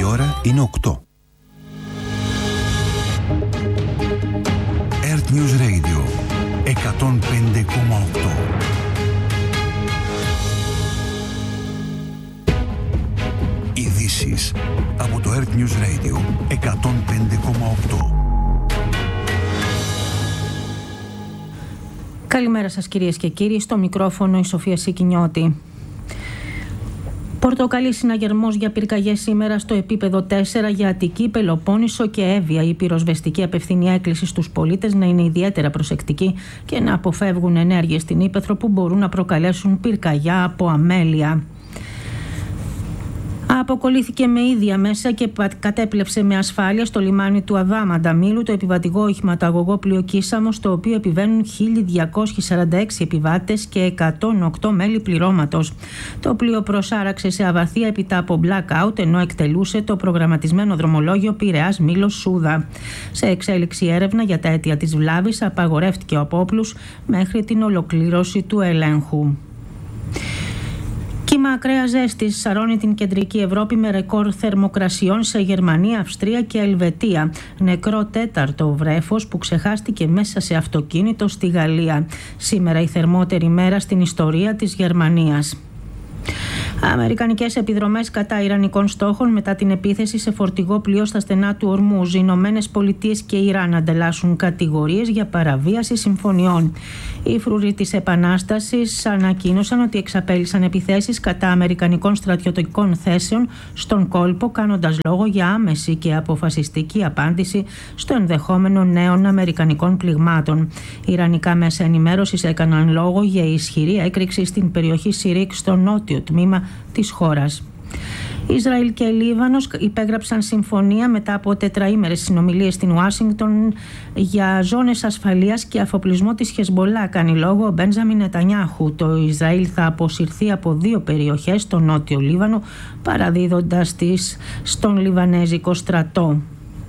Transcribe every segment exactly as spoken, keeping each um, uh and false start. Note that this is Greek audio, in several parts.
Η ώρα είναι οκτώ. Earth News Radio εκατόν πέντε κόμμα οκτώ. Ειδήσεις από το Earth News Radio εκατόν πέντε κόμμα οκτώ. Καλημέρα σας κυρίες και κύριοι, στο μικρόφωνο η Σοφία Σικινιώτη. Πορτοκαλί συναγερμός για πυρκαγιές σήμερα στο επίπεδο τέσσερα για Αττική, Πελοπόννησο και Εύβοια. Η πυροσβεστική απευθύνει έκκληση στους πολίτες να είναι ιδιαίτερα προσεκτικοί και να αποφεύγουν ενέργειες στην ύπαιθρο που μπορούν να προκαλέσουν πυρκαγιά από αμέλεια. Αποκολλήθηκε με ίδια μέσα και κατέπλεψε με ασφάλεια στο λιμάνι του Αδάμαντα Μήλου το επιβατικό οχηματαγωγό πλοίο Κίσαμος, στο οποίο επιβαίνουν χίλια διακόσιοι σαράντα έξι επιβάτες και εκατόν οκτώ μέλη πληρώματος. Το πλοίο προσάραξε σε αβαθία έπειτα από blackout, ενώ εκτελούσε το προγραμματισμένο δρομολόγιο Πειραιάς Μήλος Σούδα. Σε εξέλιξη έρευνα για τα αίτια της βλάβης, απαγορεύτηκε ο απόπλους μέχρι την ολοκλήρωση του ελέγχου. Κύμα ακραία ζέστης σαρώνει την κεντρική Ευρώπη με ρεκόρ θερμοκρασιών σε Γερμανία, Αυστρία και Ελβετία. Νεκρό τέταρτο βρέφος που ξεχάστηκε μέσα σε αυτοκίνητο στη Γαλλία. Σήμερα η θερμότερη μέρα στην ιστορία της Γερμανίας. Αμερικανικές επιδρομές κατά ιρανικών στόχων μετά την επίθεση σε φορτηγό πλοίο στα στενά του Ορμούζ. Οι Ηνωμένες Πολιτείες και Ιράν ανταλλάσσουν κατηγορίες για παραβίαση συμφωνιών. Οι φρουροί της Επανάστασης ανακοίνωσαν ότι εξαπέλυσαν επιθέσεις κατά αμερικανικών στρατιωτικών θέσεων στον κόλπο, κάνοντας λόγο για άμεση και αποφασιστική απάντηση στο ενδεχόμενο νέων αμερικανικών πληγμάτων. Ιρανικά μέσα ενημέρωσης έκαναν λόγο για ισχυρή έκρηξη στην περιοχή Σιρίκ, στο νότιο τμήμα της χώρας. Ισραήλ και Λίβανος υπέγραψαν συμφωνία μετά από τετραήμερες συνομιλίες στην Ουάσιγκτον για ζώνες ασφαλείας και αφοπλισμό της Χεσμολά, κάνει λόγο ο Μπέντζαμιν Νετανιάχου. Το Ισραήλ θα αποσυρθεί από δύο περιοχές στο νότιο Λίβανο, παραδίδοντας τις στον Λιβανέζικο στρατό.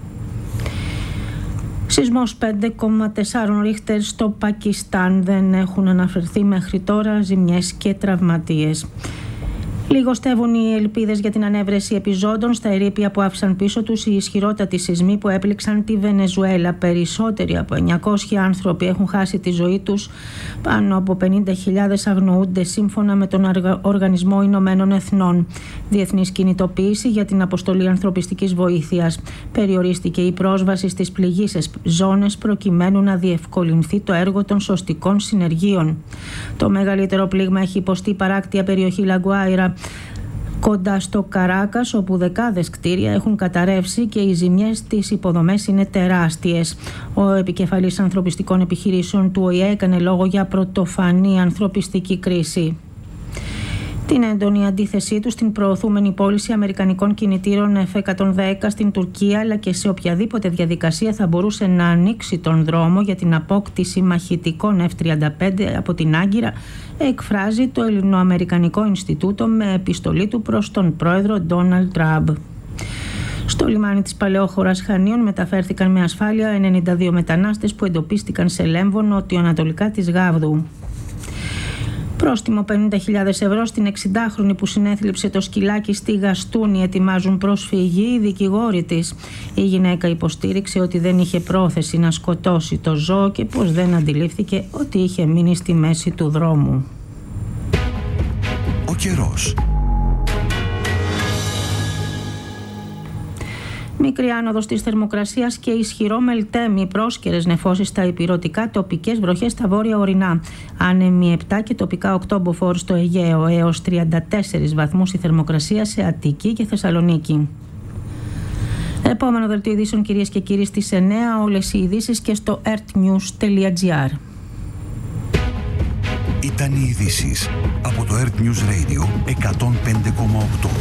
Σεισμός πέντε κόμμα τέσσερα ρίχτερ στο Πακιστάν. Δεν έχουν αναφερθεί μέχρι τώρα ζημιές και τραυματίες. Λιγοστεύουν οι ελπίδες για την ανέβρεση επιζώντων στα ερείπια που άφησαν πίσω τους οι ισχυρότατοι σεισμοί που έπληξαν τη Βενεζουέλα. Περισσότεροι από εννιακόσιοι άνθρωποι έχουν χάσει τη ζωή τους, πάνω από πενήντα χιλιάδες αγνοούνται σύμφωνα με τον Οργανισμό Ηνωμένων Εθνών. Διεθνής κινητοποίηση για την αποστολή ανθρωπιστικής βοήθειας. Περιορίστηκε η πρόσβαση στις πληγείσες ζώνες προκειμένου να διευκολυνθεί το έργο των σωστικών συνεργείων. Το μεγαλύτερο πλήγμα έχει υποστεί η παράκτια περιοχή Λαγκουάιρα, κοντά στο Καράκας, όπου δεκάδες κτίρια έχουν καταρρεύσει και οι ζημιές στις υποδομές είναι τεράστιες. Ο επικεφαλής ανθρωπιστικών επιχειρήσεων του Ο Η Ε έκανε λόγο για πρωτοφανή ανθρωπιστική κρίση. Την έντονη αντίθεσή του στην προωθούμενη πώληση αμερικανικών κινητήρων εφ εκατόν δέκα στην Τουρκία, αλλά και σε οποιαδήποτε διαδικασία θα μπορούσε να ανοίξει τον δρόμο για την απόκτηση μαχητικών εφ τριάντα πέντε από την Άγκυρα, εκφράζει το Ελληνοαμερικανικό Ινστιτούτο με επιστολή του προς τον πρόεδρο Ντόναλντ Τραμπ. Στο λιμάνι της Παλαιόχωρας Χανίων μεταφέρθηκαν με ασφάλεια ενενήντα δύο μετανάστες που εντοπίστηκαν σε Λέμβο, νοτιοανατολικά της Γάβδου. Πρόστιμο πενήντα χιλιάδες ευρώ στην εξηντάχρονη που συνέθλιψε το σκυλάκι στη Γαστούνη. Ετοιμάζουν προσφυγή οι δικηγόροι της. Η γυναίκα υποστήριξε ότι δεν είχε πρόθεση να σκοτώσει το ζώο και πως δεν αντιλήφθηκε ότι είχε μείνει στη μέση του δρόμου. Ο καιρός. Μικρή άνοδος της θερμοκρασίας και ισχυρό μελτέμι, πρόσκαιρες νεφώσεις στα ηπειρωτικά, τοπικές βροχές στα βόρεια ορεινά. Άνεμοι επτά και τοπικά οκτώ μποφόρ στο Αιγαίο, έως τριάντα τέσσερις βαθμούς η θερμοκρασία σε Αττική και Θεσσαλονίκη. Επόμενο δελτίο ειδήσεων, κυρίες και κύριοι, στις εννέα. Όλες οι ειδήσεις και στο earthnews τελεία gr. Ήταν οι ειδήσεις από το Earth News Radio εκατόν πέντε κόμμα οκτώ.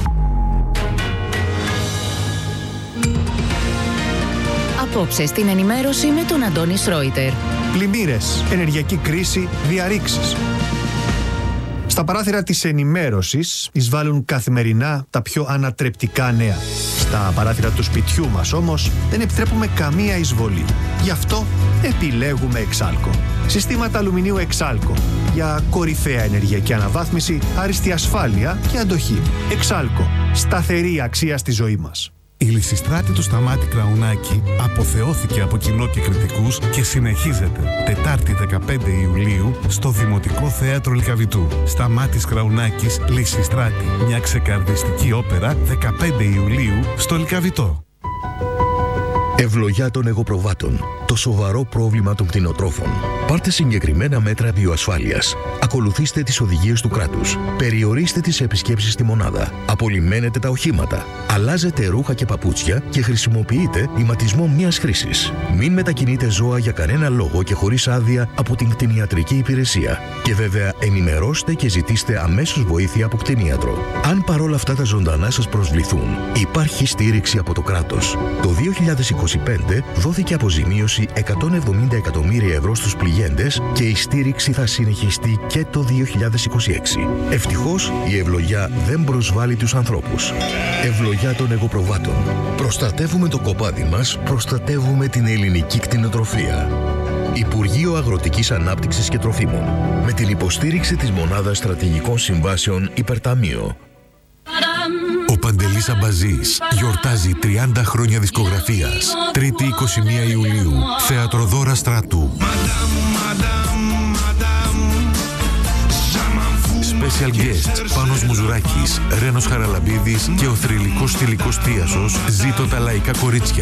Απόψε στην ενημέρωση με τον Αντώνη Σρόιτερ. Πλημμύρες, ενεργειακή κρίση, διαρρήξεις. Στα παράθυρα της ενημέρωσης εισβάλλουν καθημερινά τα πιο ανατρεπτικά νέα. Στα παράθυρα του σπιτιού μας όμως δεν επιτρέπουμε καμία εισβολή. Γι' αυτό επιλέγουμε Εξάλκο. Συστήματα αλουμινίου Εξάλκο για κορυφαία ενεργειακή αναβάθμιση, άριστη ασφάλεια και αντοχή. Εξάλκο. Σταθερή αξία στη ζωή μας. Η Λυσιστράτη του Σταμάτη Κραουνάκη αποθεώθηκε από κοινό και κριτικούς και συνεχίζεται Τετάρτη δεκαπέντε Ιουλίου στο Δημοτικό Θέατρο Λυκαβητού. Σταμάτης Κραουνάκης, Λυσιστράτη, μια ξεκαρδιστική όπερα, δεκαπέντε Ιουλίου στο Λυκαβητό. Ευλογιά των εγωπροβάτων. Το σοβαρό πρόβλημα των κτηνοτρόφων. Πάρτε συγκεκριμένα μέτρα βιοασφάλειας. Ακολουθήστε τις οδηγίες του κράτους. Περιορίστε τις επισκέψεις στη μονάδα. Απολυμμένετε τα οχήματα. Αλλάζετε ρούχα και παπούτσια και χρησιμοποιείτε ηματισμό μίας χρήσης. Μην μετακινείτε ζώα για κανένα λόγο και χωρίς άδεια από την κτηνιατρική υπηρεσία. Και βέβαια ενημερώστε και ζητήστε αμέσως βοήθεια από κτηνίατρο. Αν παρόλα αυτά τα ζωντανά σας προσβληθούν, υπάρχει στήριξη από το κράτος. Το δύο χιλιάδες είκοσι πέντε δόθηκε αποζημίωση εκατόν εβδομήντα εκατομμύρια ευρώ στους πληγέντες και η στήριξη θα συνεχιστεί και το δύο χιλιάδες είκοσι έξι. Ευτυχώς η ευλογιά δεν προσβάλλει τους ανθρώπους. Ευλογιά των εγωπροβάτων. Προστατεύουμε το κοπάδι μας, προστατεύουμε την ελληνική κτηνοτροφία. Υπουργείο Αγροτικής Ανάπτυξης και Τροφίμων. Με την υποστήριξη της Μονάδας Στρατηγικών Συμβάσεων Υπερταμείο. Ο Παντελής Αμπαζής γιορτάζει τριάντα χρόνια δισκογραφίας. Τρίτη είκοσι μία Ιουλίου, Θεατροδώρα Στράτου. Special guests Πάνος Μουζουράκης, Ρένος Χαραλαμπίδης και ο θρυλικός στυλικός Τίασος. Ζήτω τα λαϊκά κορίτσια.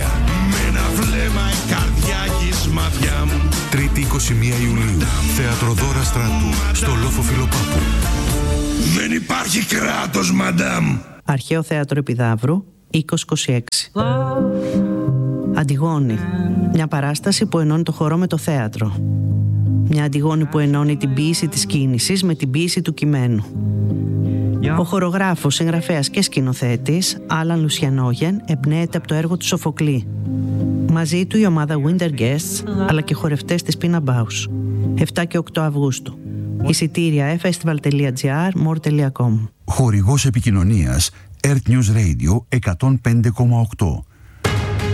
Τρίτη είκοσι μία Ιουλίου, Θεατροδώρα Στράτου, στο Λόφο Φιλοπάπου. Δεν υπάρχει κράτος, μαντάμ. Αρχαίο Θέατρο Επιδαύρου, είκοσι είκοσι έξι. Αντιγόνη. Μια παράσταση που ενώνει το χορό με το θέατρο. Μια Αντιγόνη που ενώνει την ποίηση της κίνησης με την ποίηση του κειμένου. Ο χορογράφος, συγγραφέας και σκηνοθέτης, Άλαν Λουσιανόγεν, εμπνέεται από το έργο του Σοφοκλή. Μαζί του η ομάδα Winter Guests, αλλά και χορευτές της Pina Bausch. επτά και οκτώ Αυγούστου. Εισιτήρια festival τελεία gr, more τελεία com. Χορηγός επικοινωνίας Earth News Radio εκατόν πέντε κόμμα οκτώ.